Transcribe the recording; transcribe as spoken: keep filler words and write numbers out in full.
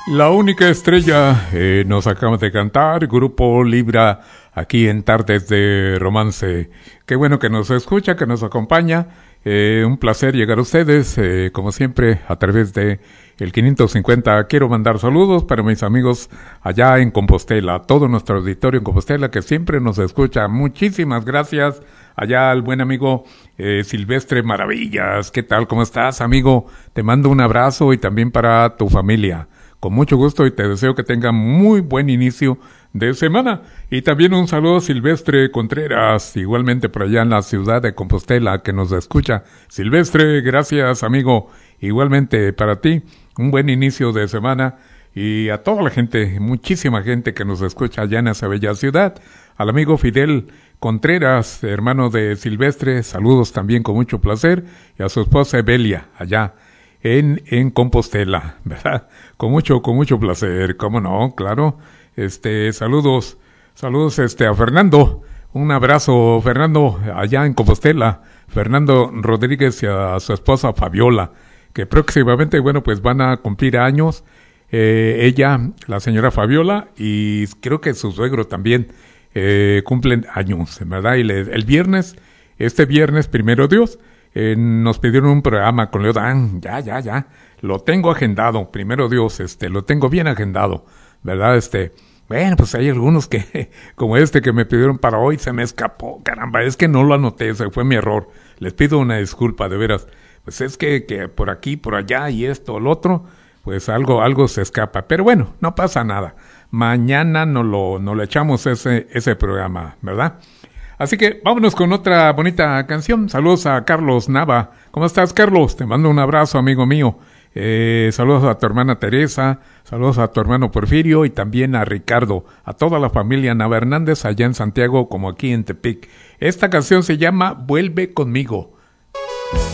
La única estrella eh, nos acaba de cantar, Grupo Libra, aquí en Tardes de Romance. Qué bueno que nos escucha, que nos acompaña. Eh, un placer llegar a ustedes, eh, como siempre, a través de el quinientos cincuenta. Quiero mandar saludos para mis amigos allá en Compostela, todo nuestro auditorio en Compostela que siempre nos escucha. Muchísimas gracias. Allá al buen amigo eh, Silvestre Maravillas. ¿Qué tal? ¿Cómo estás, amigo? Te mando un abrazo y también para tu familia. Con mucho gusto y te deseo que tenga muy buen inicio de semana. Y también un saludo a Silvestre Contreras, igualmente por allá en la ciudad de Compostela, que nos escucha. Silvestre, gracias, amigo. Igualmente para ti, un buen inicio de semana. Y a toda la gente, muchísima gente que nos escucha allá en esa bella ciudad. Al amigo Fidel Contreras, hermano de Silvestre, saludos también con mucho placer. Y a su esposa Evelia, allá en, en Compostela, ¿verdad? Con mucho, con mucho placer, cómo no, claro. Este, saludos, saludos este a Fernando, un abrazo, Fernando, allá en Compostela, Fernando Rodríguez y a su esposa Fabiola, que próximamente, bueno, pues van a cumplir años, eh, ella, la señora Fabiola, y creo que su suegro también, eh, cumplen años, ¿verdad? Y le, el viernes, este viernes, primero Dios, Eh, nos pidieron un programa con Leodán, ya, ya, ya, lo tengo agendado, primero Dios, este, lo tengo bien agendado, ¿verdad? Este, bueno, pues hay algunos que, como este que me pidieron para hoy, se me escapó, caramba, es que no lo anoté, ese fue mi error, les pido una disculpa, de veras, pues es que, que por aquí, por allá, y esto, lo otro, pues algo, algo se escapa, pero bueno, no pasa nada, mañana no lo, no lo echamos ese, ese programa, ¿verdad? Así que vámonos con otra bonita canción. Saludos a Carlos Nava. ¿Cómo estás, Carlos? Te mando un abrazo, amigo mío. Eh, saludos a tu hermana Teresa, saludos a tu hermano Porfirio y también a Ricardo, a toda la familia Nava Hernández allá en Santiago como aquí en Tepic. Esta canción se llama Vuelve conmigo.